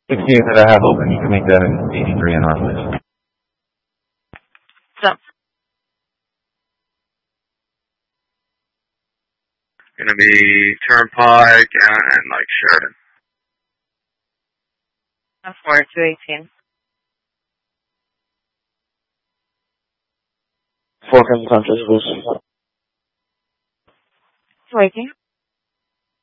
16 that I have open, you can make that an 83 and on, please. So, Gonna be Turnpike and like Sheridan. 4218. 4 Crimson Contrast, please. 218.